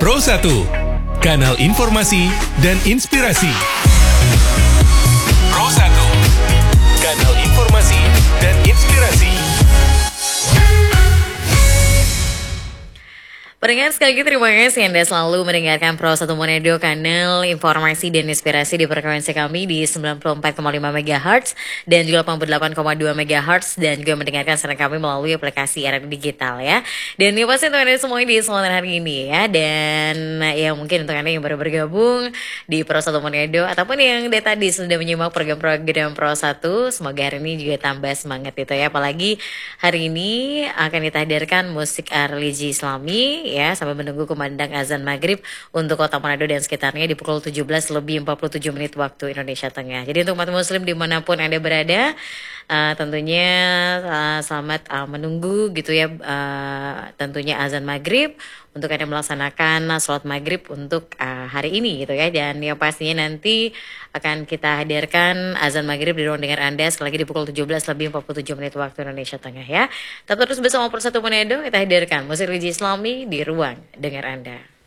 Pro 1, kanal informasi dan inspirasi. Pro 1, kanal informasi dan inspirasi. Pendengar sekali lagi terima kasih Anda selalu mendengarkan Pro 1 Manado, kanal informasi dan inspirasi di frekuensi kami di 94,5 MHz dan juga 88,2 MHz dan juga mendengarkan siaran kami melalui aplikasi RRI Digital ya. Dan ini pasti untuk Anda semuanya di kesempatan hari ini ya. Dan ya mungkin untuk Anda yang baru bergabung di Pro 1 Manado ataupun yang dari tadi sudah menyimak program-program Pro 1, semoga hari ini juga tambah semangat itu ya. Apalagi hari ini akan kita hadirkan musik religi Islami ya, sambil menunggu kumandang azan maghrib untuk kota Manado dan sekitarnya di pukul 17:47 waktu Indonesia Tengah. Jadi untuk umat muslim dimanapun Anda berada, tentunya selamat menunggu gitu ya, tentunya azan maghrib untuk Anda melaksanakan sholat maghrib untuk hari ini gitu ya. Dan yang pastinya nanti akan kita hadirkan azan maghrib di ruang dengar Anda sekali lagi di pukul 17:47 waktu Indonesia Tengah ya. Tetap terus bersama Pro 1 Manado, kita hadirkan musik religi Islami di ruang dengar Anda.